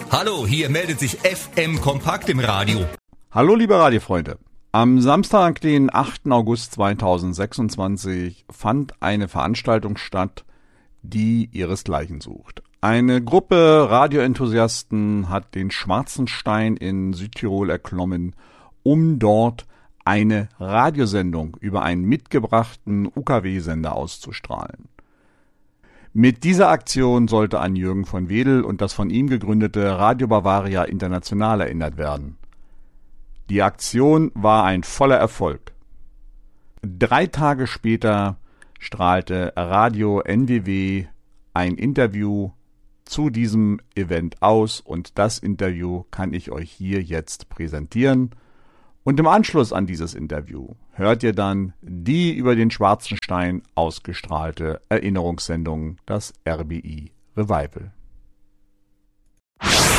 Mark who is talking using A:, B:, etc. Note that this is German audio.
A: Hallo, hier meldet sich FM Kompakt im Radio.
B: Hallo liebe Radiofreunde. Am Samstag, den 8. August 2026, fand eine Veranstaltung statt, die ihresgleichen sucht. Eine Gruppe Radioenthusiasten hat den Schwarzenstein in Südtirol erklommen, um dort eine Radiosendung über einen mitgebrachten UKW-Sender auszustrahlen. Mit dieser Aktion sollte an Jürgen von Wedel und das von ihm gegründete Radio Bavaria International erinnert werden. Die Aktion war ein voller Erfolg. 3 Tage später strahlte Radio NWW ein Interview zu diesem Event aus und das Interview kann ich euch hier jetzt präsentieren. Und im Anschluss an dieses Interview hört ihr dann die über den Schwarzenstein ausgestrahlte Erinnerungssendung, das RBI Revival.